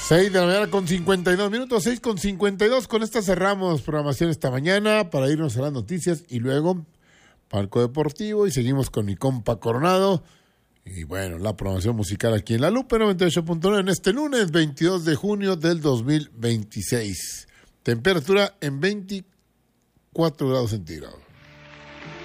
6 de la mañana con 52 minutos, 6 con 52. Con esta cerramos programación esta mañana para irnos a las noticias y luego Palco Deportivo y seguimos con mi compa Coronado. Y bueno, la programación musical aquí en La Lupe 98.9 en este lunes 22 de junio del 2026. Temperatura en 24 grados centígrados.